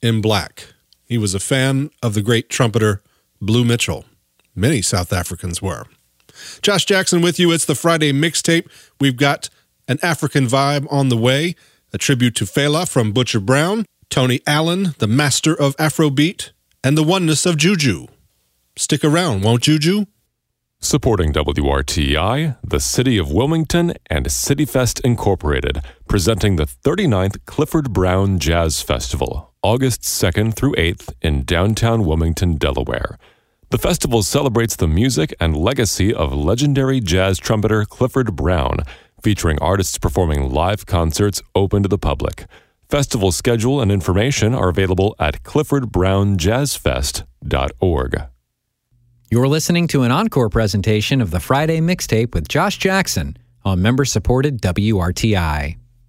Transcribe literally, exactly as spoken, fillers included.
in Black. He was a fan of the great trumpeter Blue Mitchell. Many South Africans were. Josh Jackson with you. It's the Friday mixtape. We've got an African vibe on the way, a tribute to Fela from Butcher Brown, Tony Allen, the master of Afrobeat, and the oneness of Juju. Stick around, won't Juju? Supporting W R T I, the City of Wilmington, and CityFest Incorporated, presenting the thirty-ninth Clifford Brown Jazz Festival, August second through eighth in downtown Wilmington, Delaware. The festival celebrates the music and legacy of legendary jazz trumpeter Clifford Brown, featuring artists performing live concerts open to the public. Festival schedule and information are available at clifford brown jazz fest dot org. You're listening to an encore presentation of the Friday Mixtape with Josh Jackson on member-supported W R T I.